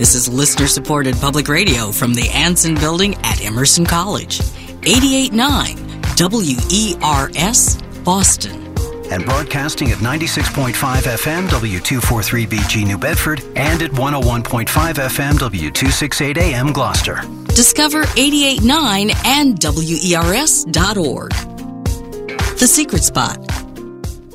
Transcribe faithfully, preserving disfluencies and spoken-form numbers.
This is listener-supported public radio from the Anson Building at Emerson College. eighty-eight point nine W E R S, Boston. And broadcasting at ninety-six point five F M W two forty-three B G New Bedford and at one oh one point five F M W two sixty-eight A M Gloucester. Discover eighty-eight point nine and W E R S dot org. The Secret Spot.